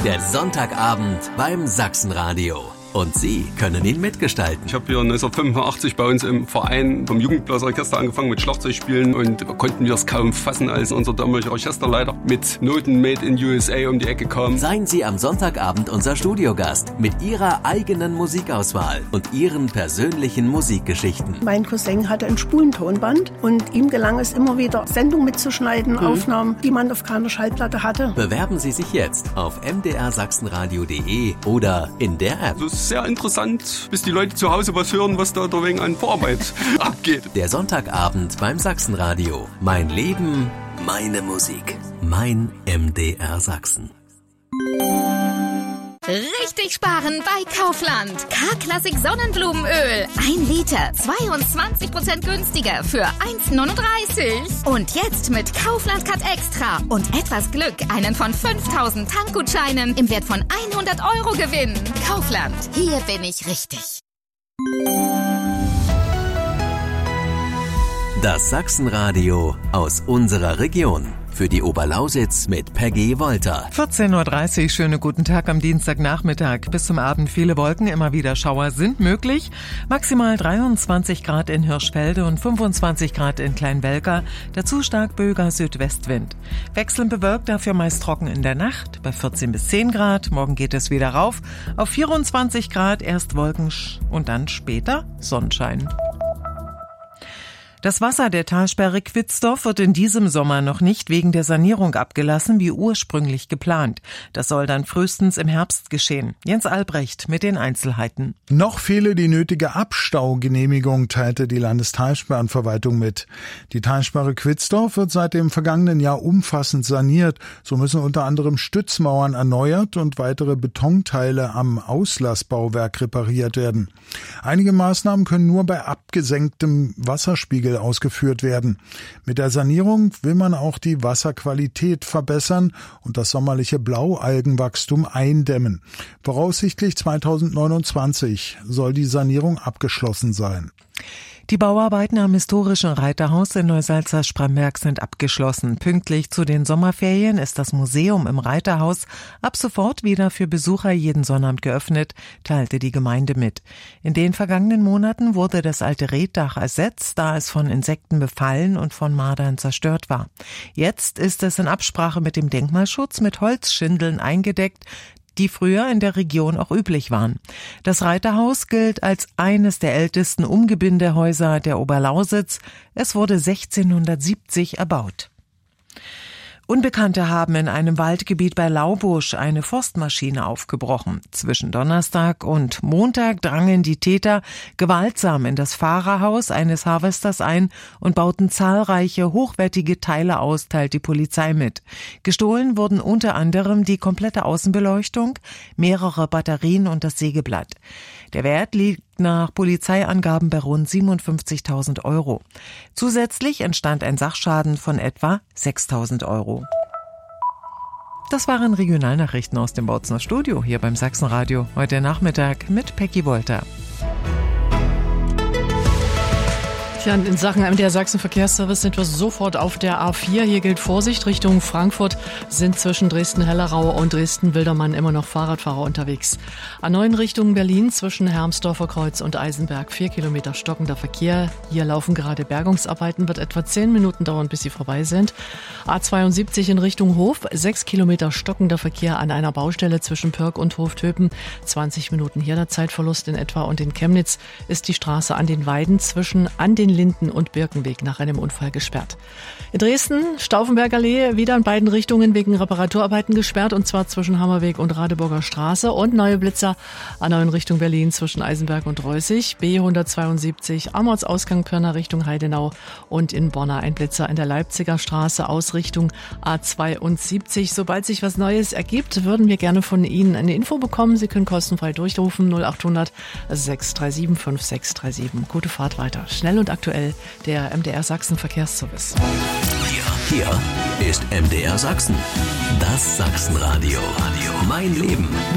Der Sonntagabend beim Sachsenradio. Und Sie können ihn mitgestalten. Ich habe hier 1985 bei uns im Verein vom Jugendblasorchester angefangen mit Schlagzeugspielen und konnten wir es kaum fassen, als unser damaliger Orchesterleiter mit Noten Made in USA um die Ecke kam. Seien Sie am Sonntagabend unser Studiogast mit Ihrer eigenen Musikauswahl und Ihren persönlichen Musikgeschichten. Mein Cousin hatte ein Spulentonband und ihm gelang es immer wieder, Sendungen mitzuschneiden, Aufnahmen, die man auf keiner Schallplatte hatte. Bewerben Sie sich jetzt auf mdrsachsenradio.de oder in der App. Das ist sehr interessant, bis die Leute zu Hause was hören, was da wegen an Vorarbeit abgeht. Der Sonntagabend beim Sachsenradio. Mein Leben, meine Musik. Mein MDR Sachsen. Richtig sparen bei Kaufland. K-Klassik Sonnenblumenöl. 1 Liter, 22% günstiger für 1,39. Und jetzt mit Kaufland Cut Extra und etwas Glück einen von 5.000 Tankgutscheinen im Wert von 100 € gewinnen. Kaufland, hier bin ich richtig. Das Sachsenradio aus unserer Region. Für die Oberlausitz mit Peggy Wolter. 14.30 Uhr, schönen guten Tag am Dienstagnachmittag. Bis zum Abend viele Wolken, immer wieder Schauer sind möglich. Maximal 23 Grad in Hirschfelde und 25 Grad in Kleinwelka. Dazu stark böiger Südwestwind. Wechselnd bewölkt, dafür meist trocken in der Nacht. Bei 14 bis 10 Grad. Morgen geht es wieder rauf. Auf 24 Grad erst Wolken und dann später Sonnenschein. Das Wasser der Talsperre Quitzdorf wird in diesem Sommer noch nicht wegen der Sanierung abgelassen, wie ursprünglich geplant. Das soll dann frühestens im Herbst geschehen. Jens Albrecht mit den Einzelheiten. Noch fehle die nötige Abstaugenehmigung, teilte die Landestalsperrenverwaltung mit. Die Talsperre Quitzdorf wird seit dem vergangenen Jahr umfassend saniert. So müssen unter anderem Stützmauern erneuert und weitere Betonteile am Auslassbauwerk repariert werden. Einige Maßnahmen können nur bei abgesenktem Wasserspiegel ausgeführt werden. Mit der Sanierung will man auch die Wasserqualität verbessern und das sommerliche Blaualgenwachstum eindämmen. Voraussichtlich 2029 soll die Sanierung abgeschlossen sein. Die Bauarbeiten am historischen Reiterhaus in Neusalza-Spremberg sind abgeschlossen. Pünktlich zu den Sommerferien ist das Museum im Reiterhaus ab sofort wieder für Besucher jeden Sonnabend geöffnet, teilte die Gemeinde mit. In den vergangenen Monaten wurde das alte Reetdach ersetzt, da es von Insekten befallen und von Mardern zerstört war. Jetzt ist es in Absprache mit dem Denkmalschutz mit Holzschindeln eingedeckt, die früher in der Region auch üblich waren. Das Reiterhaus gilt als eines der ältesten Umgebindehäuser der Oberlausitz. Es wurde 1670 erbaut. Unbekannte haben in einem Waldgebiet bei Laubusch eine Forstmaschine aufgebrochen. Zwischen Donnerstag und Montag drangen die Täter gewaltsam in das Fahrerhaus eines Harvesters ein und bauten zahlreiche hochwertige Teile aus, teilt die Polizei mit. Gestohlen wurden unter anderem die komplette Außenbeleuchtung, mehrere Batterien und das Sägeblatt. Der Wert liegt nach Polizeiangaben bei rund 57.000 €. Zusätzlich entstand ein Sachschaden von etwa 6.000 €. Das waren Regionalnachrichten aus dem Bautzner Studio hier beim Sachsenradio. Heute Nachmittag mit Peggy Wolter. Ja, in Sachen MDR Sachsen Verkehrsservice sind wir sofort auf der A4. Hier gilt Vorsicht. Richtung Frankfurt sind zwischen Dresden-Hellerau und Dresden-Wildermann immer noch Fahrradfahrer unterwegs. A9 Richtung Berlin zwischen Hermsdorfer Kreuz und Eisenberg 4 Kilometer stockender Verkehr. Hier laufen gerade Bergungsarbeiten, wird etwa 10 Minuten dauern, bis sie vorbei sind. A72 in Richtung Hof, 6 Kilometer stockender Verkehr an einer Baustelle zwischen Pörk und Hoftöpen. 20 Minuten hier der Zeitverlust in etwa. Und in Chemnitz ist die Straße an den Weiden zwischen an den Linden- und Birkenweg nach einem Unfall gesperrt. In Dresden, Stauffenbergallee, wieder in beiden Richtungen wegen Reparaturarbeiten gesperrt, und zwar zwischen Hammerweg und Radeburger Straße, und neue Blitzer an in Richtung Berlin zwischen Eisenberg und Reußig, B172, Amortsausgang Pirna Richtung Heidenau, und in Bonn ein Blitzer in der Leipziger Straße aus Richtung A72. Sobald sich was Neues ergibt, würden wir gerne von Ihnen eine Info bekommen. Sie können kostenfrei durchrufen 0800 637 5637. Gute Fahrt weiter. Schnell und aktuell der MDR Sachsen Verkehrsservice. Hier ist MDR Sachsen. Das Sachsenradio. Mein Leben.